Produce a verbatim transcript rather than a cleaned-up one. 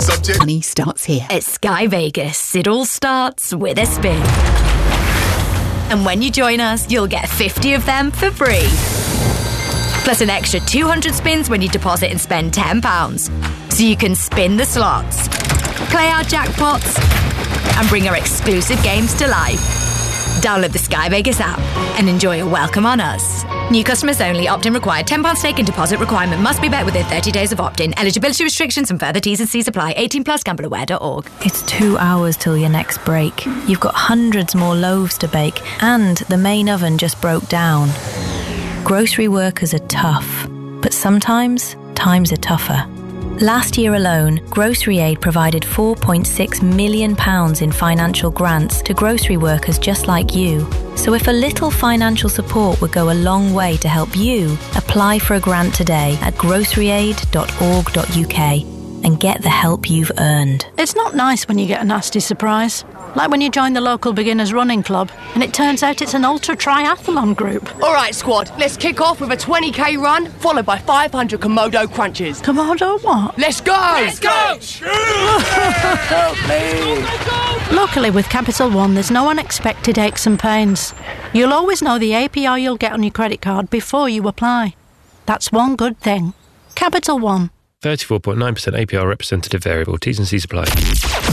Subject. Money starts here. At Sky Vegas, it all starts with a spin. And when you join us, you'll get fifty of them for free. Plus an extra two hundred spins when you deposit and spend ten pounds. So you can spin the slots, play our jackpots, and bring our exclusive games to life. Download the Sky Vegas app and enjoy a welcome on us. New customers only. Opt-in required. ten pounds stake and deposit requirement must be met within thirty days of opt-in. Eligibility restrictions and further T's and C's apply. eighteen plus gamble aware dot org. It's two hours till your next break. You've got hundreds more loaves to bake, and the main oven just broke down. Grocery workers are tough, but sometimes times are tougher. Last year alone, Grocery Aid provided four point six million pounds in financial grants to grocery workers just like you. So if a little financial support would go a long way to help you, apply for a grant today at grocery aid dot org dot U K and get the help you've earned. It's not nice when you get a nasty surprise. Like when you join the local beginners running club and it turns out it's an ultra triathlon group. All right, squad, let's kick off with a twenty k run, followed by five hundred Komodo crunches. Komodo what? Let's go! Let's go! Help me! Luckily, with Capital One, there's no unexpected aches and pains. You'll always know the A P R you'll get on your credit card before you apply. That's one good thing. Capital One. thirty-four point nine percent A P R representative variable. T's and C's apply.